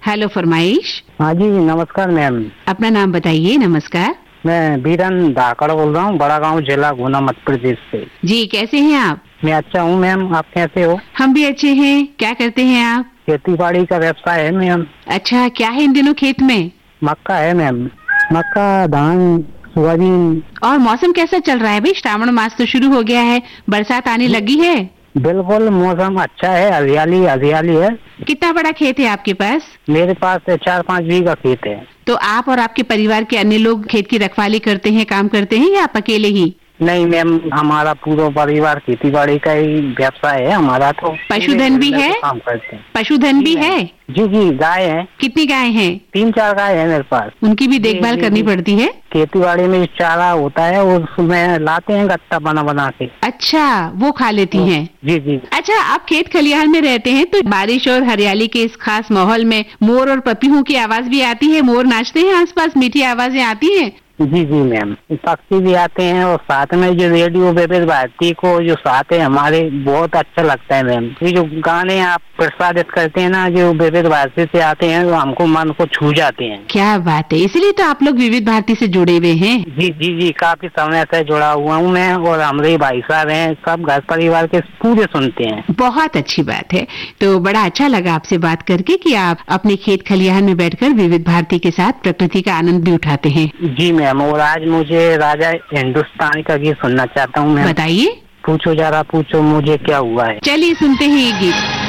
Hello फरमाइश। हाँ जी नमस्कार मैम। अपना नाम बताइए। नमस्कार। मैं बीरन धाकड़ बोल रहा हूँ, बड़ा गांव जिला गुना मध्य प्रदेश से। जी कैसे हैं आप? मैं अच्छा हूँ मैम, आप कैसे हो? हम भी अच्छे हैं। क्या करते हैं आप? खेती बाड़ी का व्यवसाय है मैम। अच्छा, क्या है इन दिनों खेत में? मक्का है मैम, मक्का धान सोयाबीन। और मौसम कैसा चल रहा है भाई? श्रावण मास तो शुरू हो गया है, बरसात आने लगी है। बिल्कुल मौसम अच्छा है, हरियाली हरियाली है। कितना बड़ा खेत है आपके पास? मेरे पास 4-5 बीघा खेत है। तो आप और आपके परिवार के अन्य लोग खेत की रखवाली करते हैं, काम करते हैं, या आप अकेले ही? नहीं मैम, हमारा पूरा परिवार खेती बाड़ी का ही व्यवसाय है हमारा। तो पशुधन भी है? काम करते हैं। पशुधन भी है? जी जी, गाय है। कितनी गाय हैं? 3-4 गाय है मेरे पास। उनकी भी देखभाल करनी पड़ती है? खेती बाड़ी में चारा होता है, उसमें लाते हैं गत्ता बना बना के। अच्छा, वो खा लेती हैं? जी जी। अच्छा, आप खेत खलिहान में रहते हैं तो बारिश और हरियाली के इस खास माहौल में मोर और पपीहों की आवाज भी आती है? मोर नाचते हैं आसपास, मीठी आवाजें आती हैं? जी जी मैम, पक्षी भी आते हैं और साथ में जो रेडियो विविध भारती को जो साथ है हमारे, बहुत अच्छा लगता है मैम। ये जो गाने आप प्रसारित करते हैं ना, जो विविध भारती से आते हैं, वो हमको मन को छू जाते हैं। क्या बात है, इसलिए तो आप लोग विविध भारती से जुड़े हुए हैं। जी जी जी, काफी समय से जुड़ा हुआ हूँ मैं, और हमारे भाई साहब हैं, सब घर परिवार के पूरे सुनते हैं। बहुत अच्छी बात है। तो बड़ा अच्छा लगा आपसे बात करके कि आप अपने खेत खलिहान में बैठकर विविध भारती के साथ प्रकृति का आनंद भी उठाते हैं। जी मैम, और आज मुझे राजा हिंदुस्तानी का गीत सुनना चाहता हूँ मैम। बताइए। पूछो जरा पूछो मुझे क्या हुआ है। चलिए सुनते हैं ये गीत।